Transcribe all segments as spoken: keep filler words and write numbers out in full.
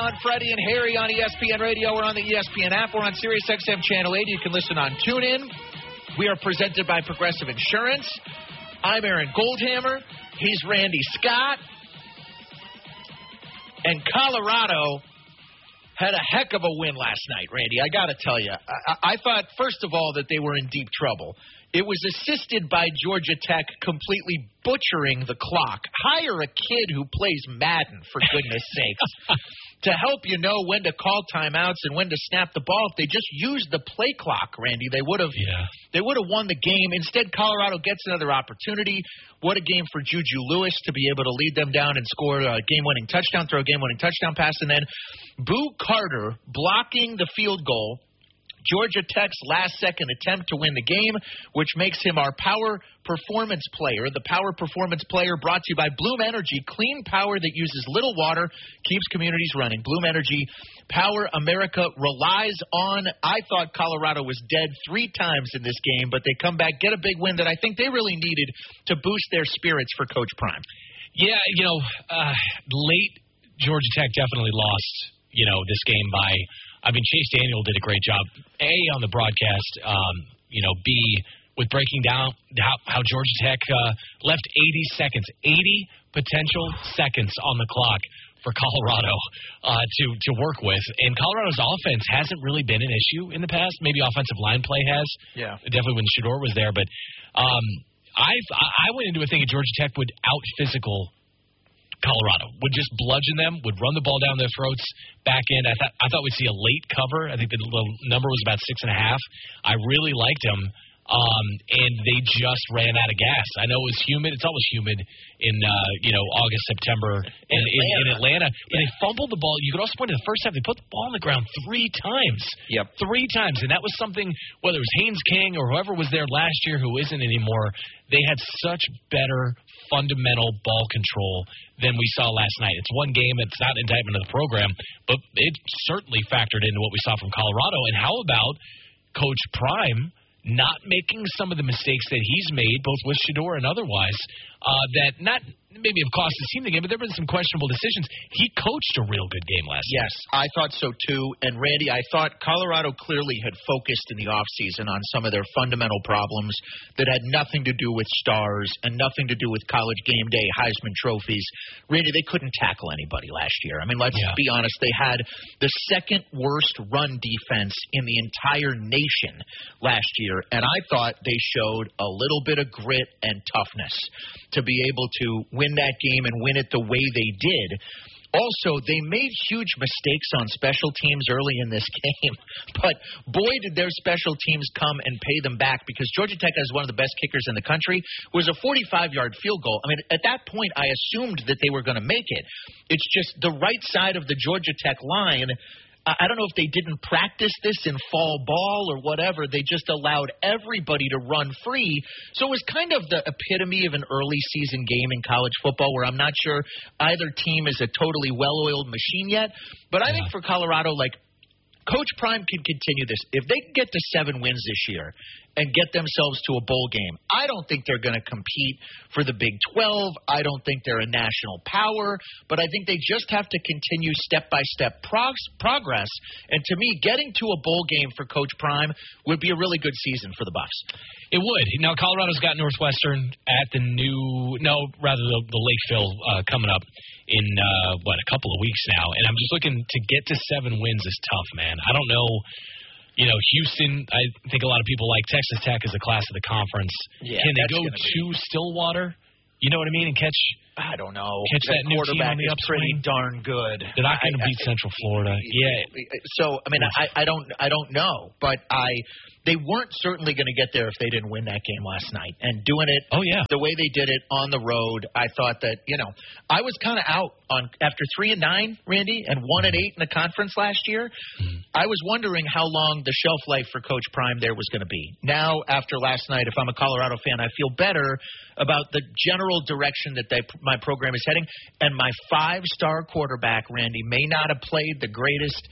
on Freddie and Harry on E S P N Radio. We're on the E S P N app. We're on Sirius X M Channel eighty. You can listen on TuneIn. We are presented by Progressive Insurance. I'm Aaron Goldhammer. He's Randy Scott. And Colorado had a heck of a win last night, Randy. I got to tell you, I, I thought, first of all, that they were in deep trouble. It was assisted by Georgia Tech completely butchering the clock. Hire a kid who plays Madden, for goodness sakes, to help you know when to call timeouts and when to snap the ball. If they just used the play clock, Randy, they would have yeah. they would have won the game. Instead, Colorado gets another opportunity. What a game for Juju Lewis to be able to lead them down and score a game-winning touchdown, throw a game-winning touchdown pass, and then Boo Carter blocking the field goal. Georgia Tech's last-second attempt to win the game, which makes him our power performance player. The power performance player brought to you by Bloom Energy, clean power that uses little water, keeps communities running. Bloom Energy, power America relies on. I thought Colorado was dead three times in this game, but they come back, get a big win that I think they really needed to boost their spirits for Coach Prime. Yeah, you know, uh, late Georgia Tech definitely lost, you know, this game by – I mean, Chase Daniel did a great job, A, on the broadcast, um, you know, B, with breaking down how, how Georgia Tech uh, left eighty seconds, eighty potential seconds on the clock for Colorado uh, to, to work with. And Colorado's offense hasn't really been an issue in the past. Maybe offensive line play has. Yeah. Definitely when Shedeur was there. But um, I've, I went into a thing that Georgia Tech would out-physical Colorado, would just bludgeon them, would run the ball down their throats, back in. I thought I thought we'd see a late cover. I think the number was about six and a half. I really liked them, um, and they just ran out of gas. I know it was humid. It's always humid in uh, you know August, September in, in, in Atlanta. But yeah. They fumbled the ball. You could also point to the first half. They put the ball on the ground three times. Yep, three times, and that was something. Whether it was Haynes King or whoever was there last year, who isn't anymore, they had such better fundamental ball control than we saw last night. It's one game. It's not an indictment of the program, but it certainly factored into what we saw from Colorado. And how about Coach Prime not making some of the mistakes that he's made, both with Shedeur and otherwise, uh, that not maybe have cost his team the game, but there have been some questionable decisions. He coached a real good game last yes, night. Yes, I thought so too. And, Randy, I thought Colorado clearly had focused in the offseason on some of their fundamental problems that had nothing to do with stars and nothing to do with college game day Heisman trophies. Randy, they couldn't tackle anybody last year. I mean, let's yeah. be honest. They had the second worst run defense in the entire nation last year. And I thought they showed a little bit of grit and toughness to be able to win that game and win it the way they did. Also, they made huge mistakes on special teams early in this game, but boy, did their special teams come and pay them back, because Georgia Tech has one of the best kickers in the country. It was a forty-five-yard field goal. I mean, at that point, I assumed that they were going to make it. It's just the right side of the Georgia Tech line. I don't know if they didn't practice this in fall ball or whatever. They just allowed everybody to run free. So it was kind of the epitome of an early season game in college football, where I'm not sure either team is a totally well-oiled machine yet. But I think for Colorado, like, Coach Prime can continue this. If they can get to seven wins this year and get themselves to a bowl game, I don't think they're going to compete for the Big twelve. I don't think they're a national power, but I think they just have to continue step-by-step prog- progress. And to me, getting to a bowl game for Coach Prime would be a really good season for the Buffs. It would. Now, Colorado's got Northwestern at the new – no, rather the, the Lakeville uh, coming up in, uh, what, a couple of weeks now. And I'm just looking to get to seven wins is tough, man. I don't know. You know, Houston, I think a lot of people like Texas Tech as a class of the conference. Yeah, Can they go to be... Stillwater? You know what I mean? And catch I don't know. Catch that, that new team on the is upswing. Pretty darn good. They're not going to beat I, Central Florida. Yeah. So I mean, I, I don't I don't know, but I they weren't certainly going to get there if they didn't win that game last night. And doing it, oh yeah, the way they did it on the road, I thought that you know I was kind of out on after three and nine, Randy, and one and eight in the conference last year. Mm-hmm. I was wondering how long the shelf life for Coach Prime there was going to be. Now, after last night, if I'm a Colorado fan, I feel better about the general direction that they, my program is heading. And my five-star quarterback, Randy, may not have played the greatest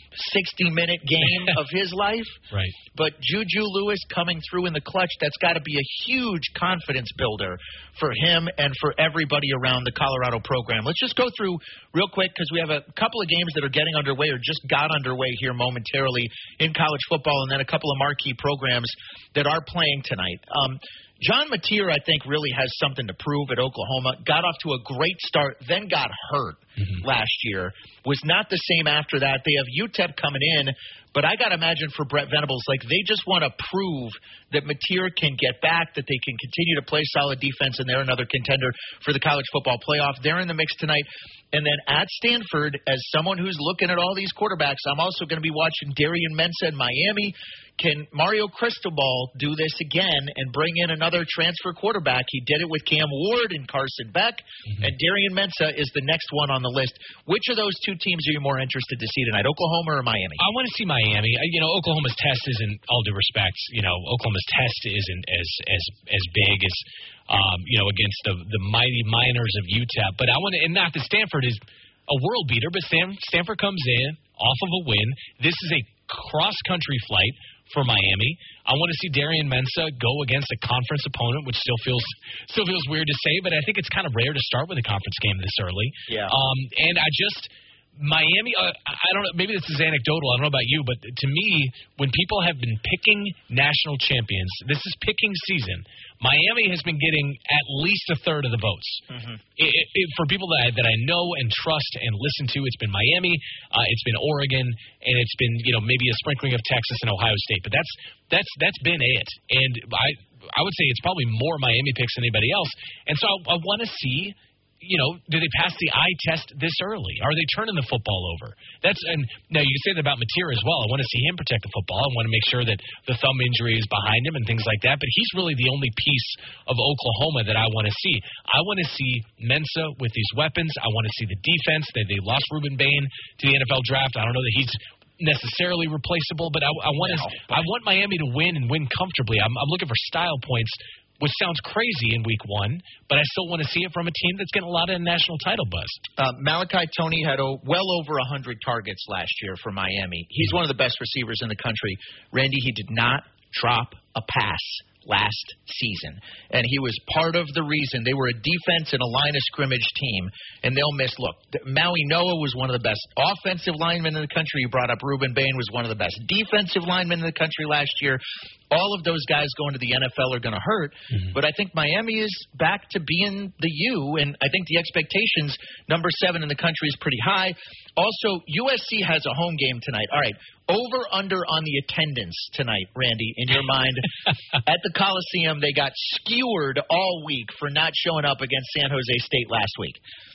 sixty-minute game of his life. Right. But Juju Lewis coming through in the clutch, that's got to be a huge confidence builder for him and for everybody around the Colorado program. Let's just go through real quick because we have a couple of games that are getting underway or just got underway here momentarily in college football, and then a couple of marquee programs that are playing tonight. Um, John Mateer, I think, really has something to prove at Oklahoma. Got off to a great start, then got hurt mm-hmm. last year. Was not the same after that. They have U T E P coming in, but I got to imagine for Brett Venables, like they just want to prove that Mateer can get back, that they can continue to play solid defense, and they're another contender for the college football playoff. They're in the mix tonight. And then at Stanford, as someone who's looking at all these quarterbacks, I'm also going to be watching Darian Mensah in Miami. Can Mario Cristobal do this again and bring in another transfer quarterback? He did it with Cam Ward and Carson Beck, mm-hmm. and Darian Mensah is the next one on the list. Which of those two teams are you more interested to see tonight, Oklahoma or Miami? I want to see Miami. You know, Oklahoma's test isn't, all due respect, you know, Oklahoma's test isn't as as as big as, um, you know, against the the mighty Miners of U T E P. But I want to, and not that Stanford is a world beater, but Stan, Stanford comes in off of a win. This is a cross-country flight for Miami. I want to see Darian Mensah go against a conference opponent, which still feels still feels weird to say, but I think it's kind of rare to start with a conference game this early. Yeah. Um, and I just Miami. Uh, I don't know. Maybe this is anecdotal. I don't know about you, but to me, when people have been picking national champions, this is picking season. Miami has been getting at least a third of the votes. Mm-hmm. It, it, for people that I, that I know and trust and listen to, it's been Miami, uh, it's been Oregon, and it's been, you know, maybe a sprinkling of Texas and Ohio State. But that's that's that's been it. And I I would say it's probably more Miami picks than anybody else. And so I, I want to see, you know, do they pass the eye test this early? Are they turning the football over? That's and now you can say that about Mateer as well. I want to see him protect the football. I want to make sure that the thumb injury is behind him and things like that. But he's really the only piece of Oklahoma that I want to see. I want to see Mensah with these weapons. I want to see the defense. They they lost Ruben Bain to the N F L draft. I don't know that he's necessarily replaceable, but I, I want to. No, I want Miami to win and win comfortably. I'm, I'm looking for style points, which sounds crazy in week one, but I still want to see it from a team that's getting a lot of national title buzz. Uh, Malachi Toney had a, well over one hundred targets last year for Miami. He's one of the best receivers in the country. Randy, he did not drop a pass last season, and he was part of the reason. They were a defense and a line of scrimmage team, and they'll miss. Look, Maui Noah was one of the best offensive linemen in the country. You brought up Ruben Bain was one of the best defensive linemen in the country last year. All of those guys going to the N F L are going to hurt, mm-hmm. but I think Miami is back to being the U, and I think the expectations, number seven in the country, is pretty high. Also, U S C has a home game tonight. All right, over, under on the attendance tonight, Randy, in your mind. At the Coliseum, they got skewered all week for not showing up against San Jose State last week.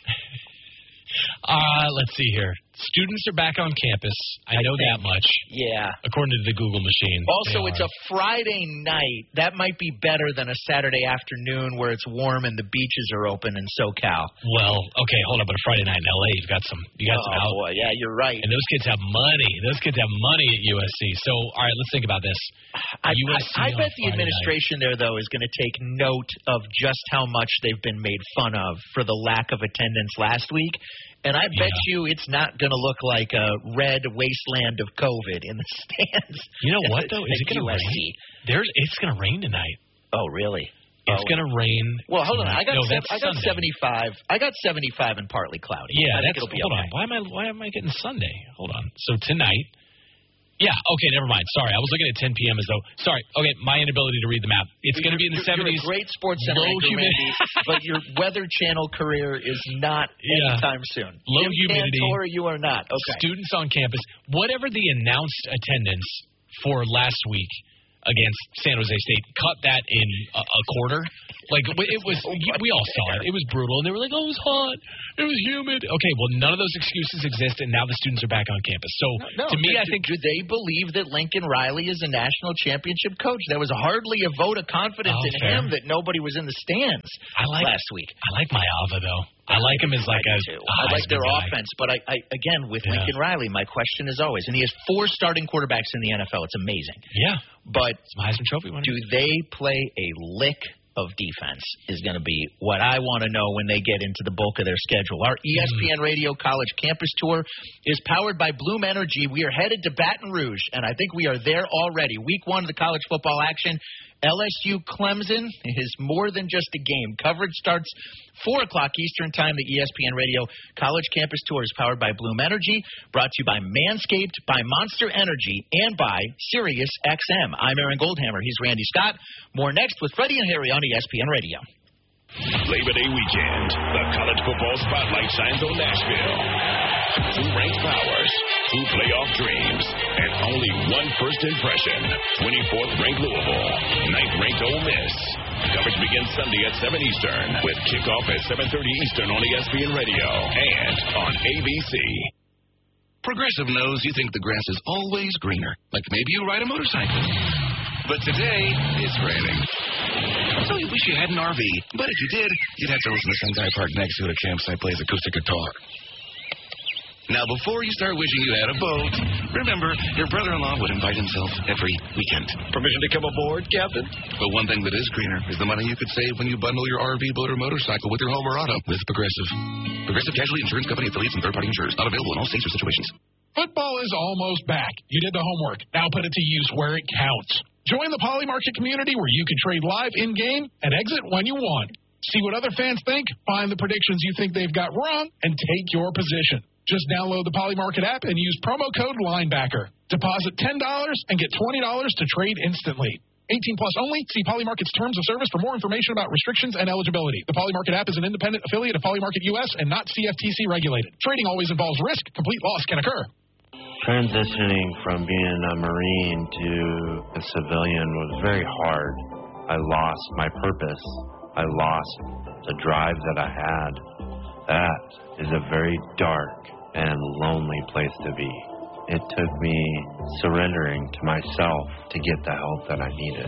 Uh, let's see here. Students are back on campus. I, I know think, that much. Yeah. According to the Google machine. Also, it's a Friday night. That might be better than a Saturday afternoon where it's warm and the beaches are open in SoCal. Well, okay, hold on. But a Friday night in L A, you've got some. You got oh, some. Oh boy, yeah, you're right. And those kids have money. Those kids have money at U S C. So, all right, let's think about this. I, I, I bet the administration night. there, though, is going to take note of just how much they've been made fun of for the lack of attendance last week. And I bet yeah. you it's not going to look like a red wasteland of COVID in the stands. You know what, though? Is it going to rain? There's, it's going to rain tonight. Oh, really? It's oh. going to rain. Well, hold tonight. on. I got no, sev- I got Sunday. seventy-five. I got seventy-five and partly cloudy. Yeah, I that's, think it'll be hold okay. on. Why am I why am I getting Sunday? Hold on. So tonight. Yeah, okay, never mind. Sorry, I was looking at ten p.m. as though. Sorry, okay, my inability to read the map. It's going to be in the you're, seventies. You're a great sports center, low humidity, but your Weather Channel career is not yeah. anytime soon. Low Jim humidity. Cantor, you are not. Okay. Students on campus. Whatever the announced attendance for last week against San Jose State, cut that in a, a quarter. Like, it was, we all saw it. It was brutal, and they were like, oh, it was hot. It was humid. Okay, well, none of those excuses exist, and now the students are back on campus. So, no, no, to me, do, I think... Do they believe that Lincoln Riley is a national championship coach? There was hardly a vote of confidence oh, in fair. him that nobody was in the stands I like, last week. I like Mayava, though. I like him as like a. a I like their guy. offense, but I, I again with yeah. Lincoln Riley, my question is always, and he has four starting quarterbacks in the N F L. It's amazing. Yeah, but Heisman Trophy winner. Do they play a lick of defense is going to be what I want to know when they get into the bulk of their schedule. Our E S P N Radio College Campus Tour is powered by Bloom Energy. We are headed to Baton Rouge, and I think we are there already. Week one of the college football action. L S U Clemson is more than just a game. Coverage starts four o'clock Eastern Time. The E S P N Radio College Campus Tour is powered by Bloom Energy, brought to you by Manscaped, by Monster Energy, and by Sirius X M. I'm Aaron Goldhammer. He's Randy Scott. More next with Freddie and Harry on E S P N Radio. Labor Day weekend, the college football spotlight shines on Nashville. Two ranked powers, two playoff dreams, and only one first impression. twenty-fourth ranked Louisville, ninth ranked Ole Miss. Coverage begins Sunday at seven Eastern with kickoff at seven thirty Eastern on E S P N Radio and on A B C. Progressive knows you think the grass is always greener, like maybe you ride a motorcycle. But today, it's raining. So you wish you had an R V. But if you did, you'd have to listen to some guy parked next to it at a campsite plays acoustic guitar. Now, before you start wishing you had a boat, remember, your brother-in-law would invite himself every weekend. Permission to come aboard, Captain? But one thing that is greener is the money you could save when you bundle your R V, boat, or motorcycle with your home or auto with Progressive. Progressive Casualty Insurance Company affiliates and third-party insurers. Not available in all states or situations. Football is almost back. You did the homework. Now put it to use where it counts. Join the Poly Market community where you can trade live in-game and exit when you want. See what other fans think, find the predictions you think they've got wrong, and take your position. Just download the Poly Market app and use promo code Linebacker. Deposit ten dollars and get twenty dollars to trade instantly. eighteen plus only. See Poly Market's terms of service for more information about restrictions and eligibility. The Poly Market app is an independent affiliate of Poly Market U S and not C F T C regulated. Trading always involves risk. Complete loss can occur. Transitioning from being a Marine to a civilian was very hard. I lost my purpose. I lost the drive that I had. That is a very dark and lonely place to be. It took me surrendering to myself to get the help that I needed.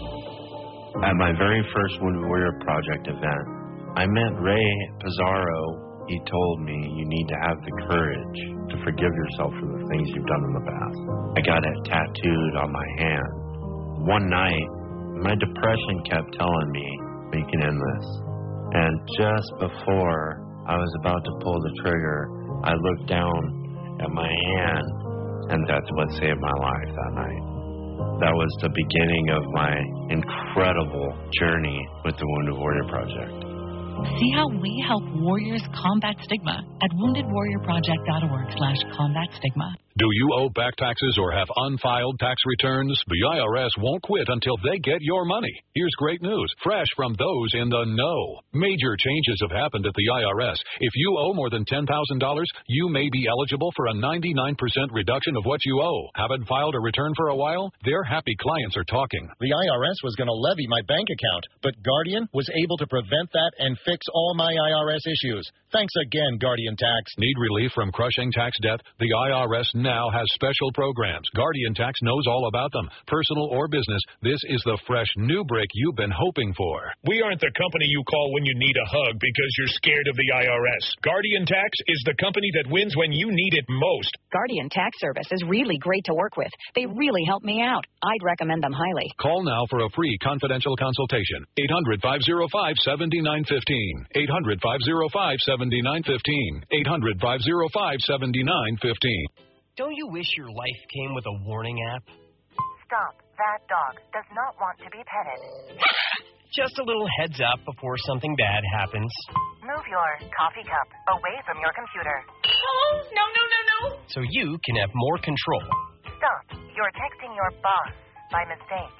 At my very first Wounded Warrior Project event, I met Ray Pizarro. He told me you need to have the courage to forgive yourself for the things you've done in the past. I got it tattooed on my hand. One night, my depression kept telling me, we can end this. And just before I was about to pull the trigger, I looked down at my hand, and that's what saved my life that night. That was the beginning of my incredible journey with the Wounded Warrior Project. See how we help warriors combat stigma at wounded warrior project dot org slash combat stigma. Do you owe back taxes or have unfiled tax returns? The I R S won't quit until they get your money. Here's great news, fresh from those in the know. Major changes have happened at the I R S. If you owe more than ten thousand dollars, you may be eligible for a ninety-nine percent reduction of what you owe. Haven't filed a return for a while? Their happy clients are talking. The I R S was going to levy my bank account, but Guardian was able to prevent that and fix all my I R S issues. Thanks again, Guardian Tax. Need relief from crushing tax debt? The I R S now has special programs. Guardian Tax knows all about them. Personal or business, this is the fresh new break you've been hoping for. We aren't the company you call when you need a hug because you're scared of the I R S. Guardian Tax is the company that wins when you need it most. Guardian Tax Service is really great to work with. They really help me out. I'd recommend them highly. Call now for a free confidential consultation. eight hundred, five oh five, seven nine one five. eight hundred, five oh five, seven nine one five. eight hundred, five oh five, seven nine one five. Don't you wish your life came with a warning app? Stop. That dog does not want to be petted. Just a little heads up before something bad happens. Move your coffee cup away from your computer. Oh, no, no, no, no. So you can have more control. Stop. You're texting your boss by mistake.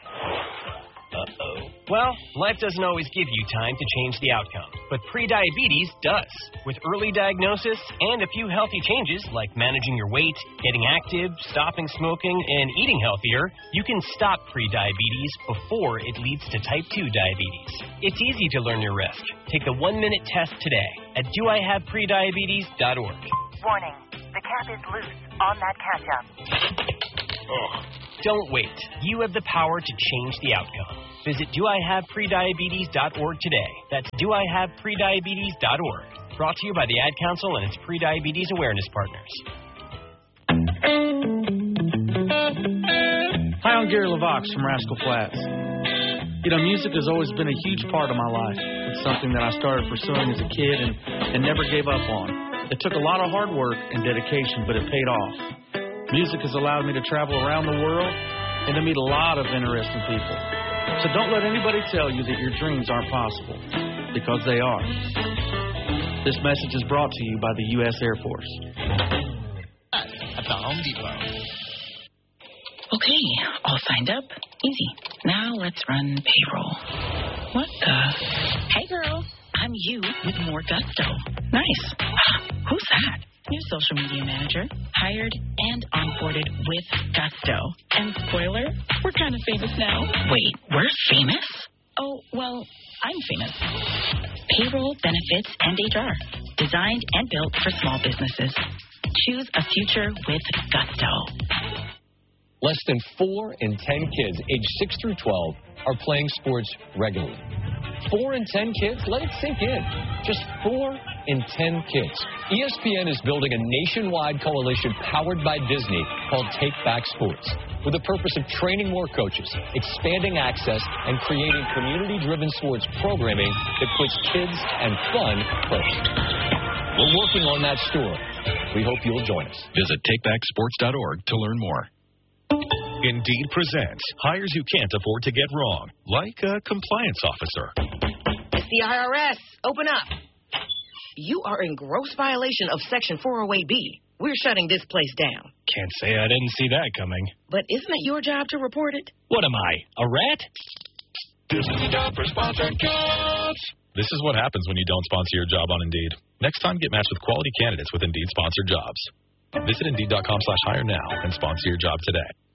Uh-oh. Well, life doesn't always give you time to change the outcome, but prediabetes does. With early diagnosis and a few healthy changes like managing your weight, getting active, stopping smoking, and eating healthier, you can stop prediabetes before it leads to type two diabetes. It's easy to learn your risk. Take the one-minute test today at do I have prediabetes dot org. Warning, the cap is loose on that catch-up. Ugh. Don't wait. You have the power to change the outcome. Visit do I have prediabetes dot org today. That's do I have prediabetes dot org. Brought to you by the Ad Council and its prediabetes awareness partners. Hi, I'm Gary LaVox from Rascal Flats. You know, music has always been a huge part of my life. It's something that I started pursuing as a kid and, and never gave up on. It took a lot of hard work and dedication, but it paid off. Music has allowed me to travel around the world and to meet a lot of interesting people. So don't let anybody tell you that your dreams aren't possible, because they are. This message is brought to you by the U S Air Force. At the Home Depot. Okay, all signed up. Easy. Now let's run payroll. What the? Hey, girl. I'm you with more gusto. Nice. Who's that? New social media manager. Hired and onboarded with gusto. And spoiler, we're kind of famous now. Wait, we're famous? Oh, well, I'm famous. Payroll, benefits, and H R. Designed and built for small businesses. Choose a future with gusto. Less than four in ten kids aged six through twelve are playing sports regularly. Four in ten kids? Let it sink in. Just four in ten kids. E S P N is building a nationwide coalition powered by Disney called Take Back Sports, with the purpose of training more coaches, expanding access, and creating community-driven sports programming that puts kids and fun first. We're working on that story. We hope you'll join us. Visit take back sports dot org to learn more. Indeed presents hires you can't afford to get wrong, like a compliance officer. It's the I R S. Open up. You are in gross violation of Section four oh eight B. We're shutting this place down. Can't say I didn't see that coming. But isn't it your job to report it? What am I, a rat? This is the job for sponsored jobs. This is what happens when you don't sponsor your job on Indeed. Next time, get matched with quality candidates with Indeed sponsored jobs. Visit Indeed dot com slash hire now and sponsor your job today.